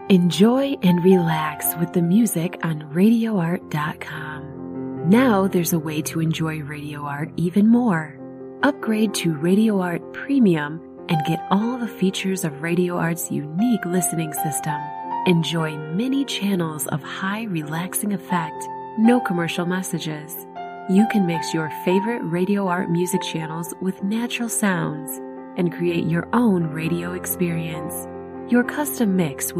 Enjoy and relax with the music on RadioArt.com. Now there's a way to enjoy Radio Art even more. Upgrade to Radio Art Premium and get all the features of Radio Art's unique listening system. Enjoy many channels of high relaxing effect, no commercial messages. You can mix your favorite Radio Art music channels with natural sounds and create your own radio experience. Your custom mix will